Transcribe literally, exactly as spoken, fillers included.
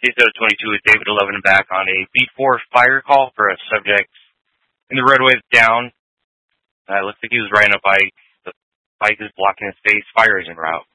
Case out of twenty-two is David eleven back on a B four fire call for a subject in the roadway down. Uh, looks like he was riding a bike. The bike is blocking his face. Fire is en route.